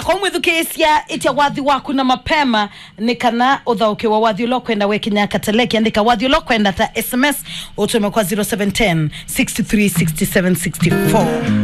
na kwa mwithukesia itia wathi waku na mapema nikana uthauke wa wathi ulokwenda wekinya kateleki andika wathi ulokwenda ta SMS utume kwa 0710 63 67 64